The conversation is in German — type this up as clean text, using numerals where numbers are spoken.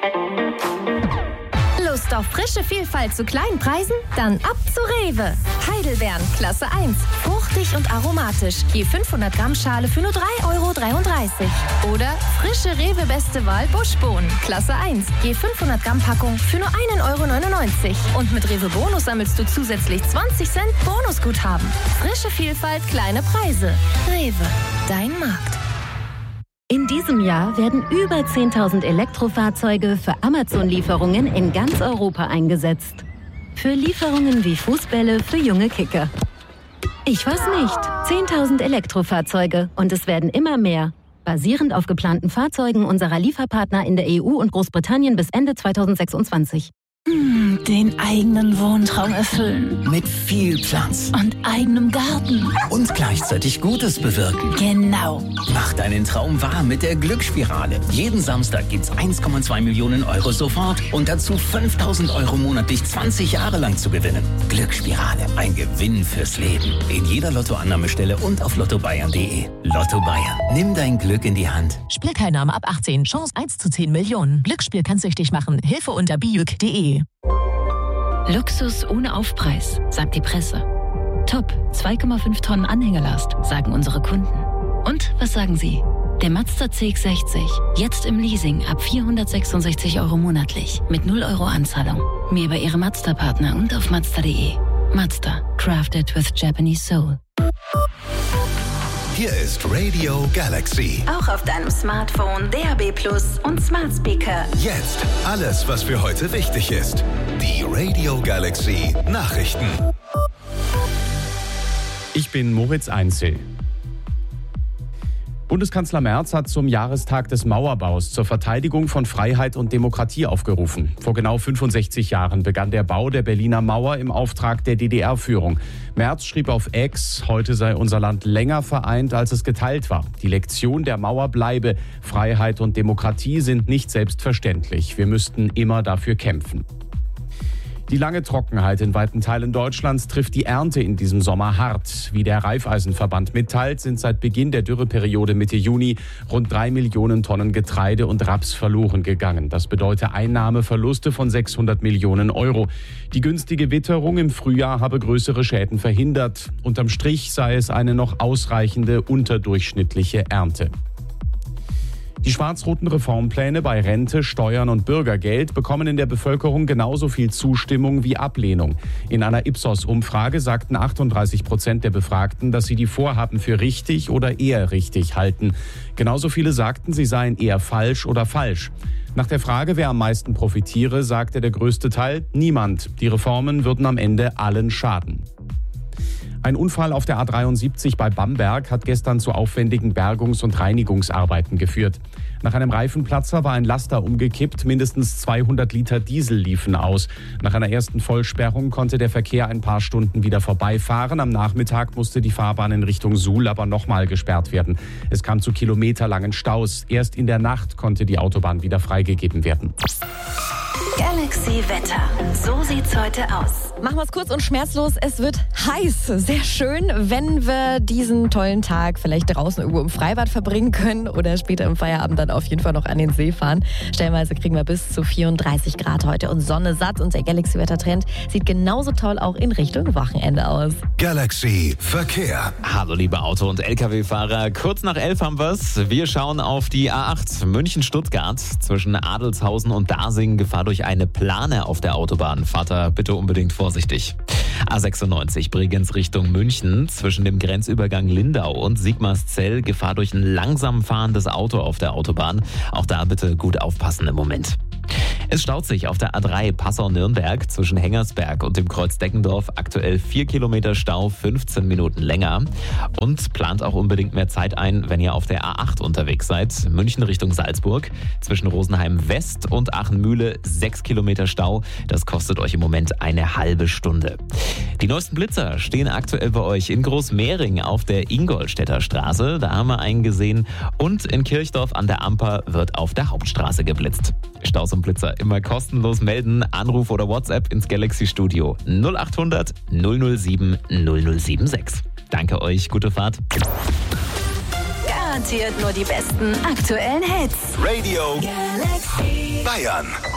Lust auf frische Vielfalt zu kleinen Preisen? Dann ab zu Rewe. Heidelbeeren, Klasse 1. Fruchtig und aromatisch. Je 500 Gramm Schale für nur 3,33 €. Oder frische Rewe Beste Wahl Buschbohnen, Klasse 1. Je 500 Gramm Packung für nur 1,99 €. Und mit Rewe Bonus sammelst du zusätzlich 20 Cent Bonusguthaben. Frische Vielfalt, kleine Preise. Rewe, dein Markt. In diesem Jahr werden über 10.000 Elektrofahrzeuge für Amazon-Lieferungen in ganz Europa eingesetzt. Für Lieferungen wie Fußbälle für junge Kicker. Ich weiß nicht. 10.000 Elektrofahrzeuge und es werden immer mehr. Basierend auf geplanten Fahrzeugen unserer Lieferpartner in der EU und Großbritannien bis Ende 2026. Den eigenen Wohntraum erfüllen. Mit viel Platz. Und eigenem Garten. Und gleichzeitig Gutes bewirken. Genau. Mach deinen Traum wahr mit der Glücksspirale. Jeden Samstag gibt's 1,2 Millionen € sofort und dazu 5.000 € monatlich 20 Jahre lang zu gewinnen. Glücksspirale, ein Gewinn fürs Leben. In jeder Lottoannahmestelle und auf lottobayern.de. Lotto Bayern. Nimm dein Glück in die Hand. Spielteilnahme ab 18. Chance 1 zu 10 Millionen. Glücksspiel kann süchtig machen. Hilfe unter bijuk.de. Luxus ohne Aufpreis, sagt die Presse. Top, 2,5 Tonnen Anhängelast, sagen unsere Kunden. Und was sagen Sie? Der Mazda CX-60, jetzt im Leasing ab 466 € monatlich, mit 0 € Anzahlung. Mehr bei Ihrem Mazda-Partner und auf Mazda.de. Mazda, crafted with Japanese soul. Hier ist Radio Galaxy. Auch auf deinem Smartphone, DAB+ und Smart Speaker. Jetzt alles, was für heute wichtig ist. Die Radio Galaxy Nachrichten. Ich bin Moritz Einzel. Bundeskanzler Merz hat zum Jahrestag des Mauerbaus zur Verteidigung von Freiheit und Demokratie aufgerufen. Vor genau 65 Jahren begann der Bau der Berliner Mauer im Auftrag der DDR-Führung. Merz schrieb auf X, heute sei unser Land länger vereint, als es geteilt war. Die Lektion der Mauer bleibe: Freiheit und Demokratie sind nicht selbstverständlich. Wir müssten immer dafür kämpfen. Die lange Trockenheit in weiten Teilen Deutschlands trifft die Ernte in diesem Sommer hart. Wie der Raiffeisenverband mitteilt, sind seit Beginn der Dürreperiode Mitte Juni rund 3 Millionen Tonnen Getreide und Raps verloren gegangen. Das bedeutet Einnahmeverluste von 600 Millionen €. Die günstige Witterung im Frühjahr habe größere Schäden verhindert. Unterm Strich sei es eine noch ausreichende unterdurchschnittliche Ernte. Die schwarz-roten Reformpläne bei Rente, Steuern und Bürgergeld bekommen in der Bevölkerung genauso viel Zustimmung wie Ablehnung. In einer Ipsos-Umfrage sagten 38% der Befragten, dass sie die Vorhaben für richtig oder eher richtig halten. Genauso viele sagten, sie seien eher falsch oder falsch. Nach der Frage, wer am meisten profitiere, sagte der größte Teil: niemand. Die Reformen würden am Ende allen schaden. Ein Unfall auf der A73 bei Bamberg hat gestern zu aufwendigen Bergungs- und Reinigungsarbeiten geführt. Nach einem Reifenplatzer war ein Laster umgekippt, mindestens 200 Liter Diesel liefen aus. Nach einer ersten Vollsperrung konnte der Verkehr ein paar Stunden wieder vorbeifahren. Am Nachmittag musste die Fahrbahn in Richtung Suhl aber nochmal gesperrt werden. Es kam zu kilometerlangen Staus. Erst in der Nacht konnte die Autobahn wieder freigegeben werden. Galaxy Wetter. So sieht's heute aus. Machen wir es kurz und schmerzlos. Es wird heiß. Sehr schön, wenn wir diesen tollen Tag vielleicht draußen irgendwo im Freibad verbringen können oder später im Feierabend dann auf jeden Fall noch an den See fahren. Stellenweise kriegen wir bis zu 34 Grad heute und Sonne satt. Und der Galaxy-Wettertrend sieht genauso toll auch in Richtung Wochenende aus. Galaxy Verkehr. Hallo liebe Auto- und LKW-Fahrer. Kurz nach 11 haben wir's. Wir schauen auf die A8 München-Stuttgart. Zwischen Adelshausen und Dasing Gefahr durch eine Plane auf der Autobahn. Fahrt da bitte unbedingt vorsichtig. A96 Bregenz Richtung München. Zwischen dem Grenzübergang Lindau und Sigmarszell Gefahr durch ein langsam fahrendes Auto auf der Autobahn. Auch da bitte gut aufpassen im Moment. Es staut sich auf der A3 Passau-Nürnberg zwischen Hengersberg und dem Kreuz Deckendorf. Aktuell 4 Kilometer Stau, 15 Minuten länger. Und plant auch unbedingt mehr Zeit ein, wenn ihr auf der A8 unterwegs seid. München Richtung Salzburg. Zwischen Rosenheim West und Aachen-Mühle 6 Kilometer Stau. Das kostet euch im Moment eine halbe Stunde. Die neuesten Blitzer stehen aktuell bei euch in Großmehring auf der Ingolstädter Straße. Da haben wir einen gesehen. Und in Kirchdorf an der Amper wird auf der Hauptstraße geblitzt. Staus und Blitzer immer kostenlos melden. Anruf oder WhatsApp ins Galaxy Studio 0800 007 0076. Danke euch, gute Fahrt. Garantiert nur die besten aktuellen Hits. Radio Galaxy Bayern.